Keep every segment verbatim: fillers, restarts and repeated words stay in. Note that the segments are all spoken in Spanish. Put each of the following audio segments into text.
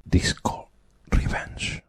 Disco Revenge.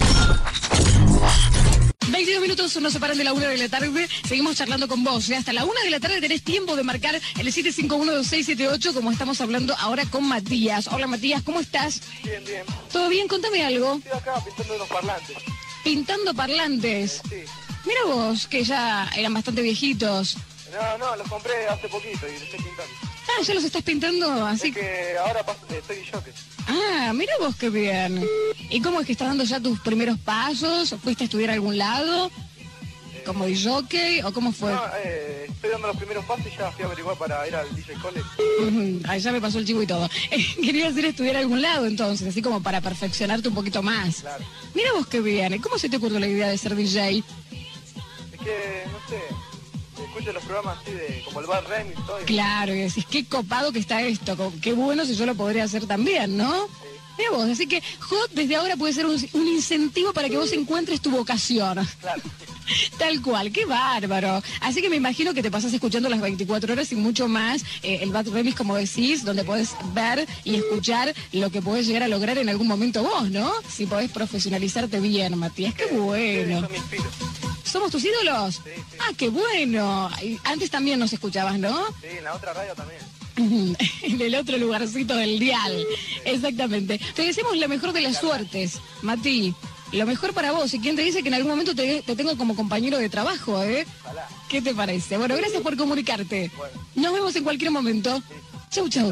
veintidós minutos nos separan de la una de la tarde. Seguimos charlando con vos. ¿eh? Hasta la una de la tarde tenés tiempo de marcar el siete cinco uno dos seis siete ocho, como estamos hablando ahora con Matías. Hola Matías, ¿cómo estás? Bien, bien. ¿Todo bien? Contame algo. Estoy acá pintando unos parlantes. Pintando parlantes. Sí. Mira vos, que ya eran bastante viejitos. No, no, los compré hace poquito y los estoy pintando. Ah, ¿ya los estás pintando así? Es que ahora paso, estoy jockey. Ah, mira vos qué bien. ¿Y cómo es que estás dando ya tus primeros pasos? ¿Fuiste a estudiar a algún lado? ¿Como de jockey o cómo fue? No, eh, estoy dando los primeros pasos y ya fui a averiguar para ir al D J College. Ujú, ahí ya me pasó el chivo y todo. Eh, querías ir a estudiar a algún lado entonces, así como para perfeccionarte un poquito más. Claro. Mira vos qué bien. ¿Y cómo se te ocurrió la idea de ser D J? Es que, no sé, escucho los programas así de como el Bar Remix y todo. Y Claro, y decís, qué copado que está esto, co- qué bueno si yo lo podría hacer también, ¿no? Mira vos, así que Hot desde ahora puede ser un, un incentivo para que vos encuentres tu vocación. Claro. Tal cual, qué bárbaro. Así que me imagino que te pasas escuchando las veinticuatro horas y mucho más eh, el Bad Remix, como decís, donde podés ver y escuchar lo que podés llegar a lograr en algún momento vos, ¿no? Si podés profesionalizarte bien, Matías, qué bueno. Son mis pilos. ¿Somos tus ídolos? Sí, sí. Ah, qué bueno. Y antes también nos escuchabas, ¿no? Sí, en la otra radio también. En el otro lugarcito del dial. Exactamente. Te deseamos la mejor de las suertes, Mati. Lo mejor para vos. ¿Y quién te dice que en algún momento te, te tengo como compañero de trabajo, eh? Ojalá. ¿Qué te parece? Bueno, gracias por comunicarte. Bueno. Nos vemos en cualquier momento. Chau, chau.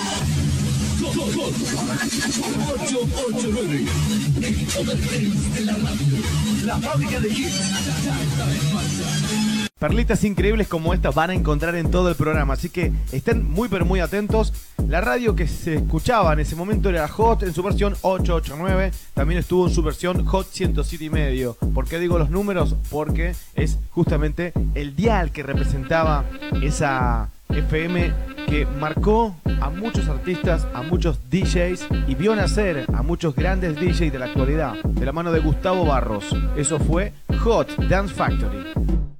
Perlitas increíbles como estas van a encontrar en todo el programa, así que estén muy pero muy atentos. La radio que se escuchaba en ese momento era Hot en su versión ochocientos ochenta y nueve, también estuvo en su versión Hot ciento siete y medio. ¿Por qué digo los números? Porque es justamente el dial que representaba esa F M que marcó a muchos artistas, a muchos D Js y vio nacer a muchos grandes D Js de la actualidad, de la mano de Gustavo Barros. Eso fue Hot Dance Factory.